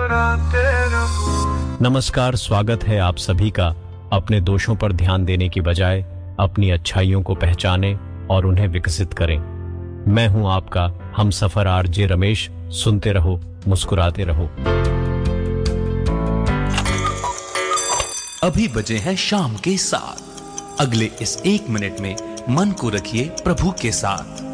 नमस्कार, स्वागत है आप सभी का अपने दोषों पर ध्यान देने की बजाय अपनी अच्छाइयों को पहचानें और उन्हें विकसित करें। मैं हूं आपका हमसफर आरजे रमेश। सुनते रहो, मुस्कुराते रहो। अभी बजे हैं शाम के 7। अगले इस 1 मिनट में मन को रखिए प्रभु के साथ।